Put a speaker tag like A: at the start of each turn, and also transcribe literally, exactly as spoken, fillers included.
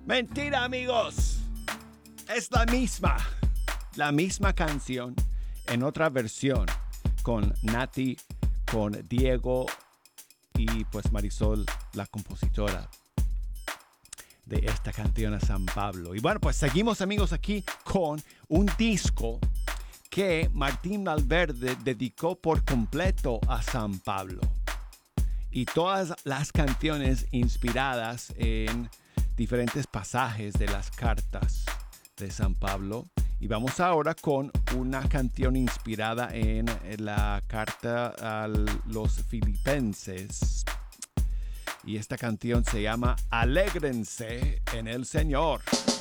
A: Mentira, amigos. Es la misma. La misma canción en otra versión con Nati, con Diego y pues Marisol, la compositora de esta canción a San Pablo. Y bueno, pues seguimos, amigos, aquí con un disco que Martín Valverde dedicó por completo a San Pablo. Y todas las canciones inspiradas en diferentes pasajes de las cartas de San Pablo. Y vamos ahora con una canción inspirada en la carta a los filipenses. Y esta canción se llama Alégrense en el Señor.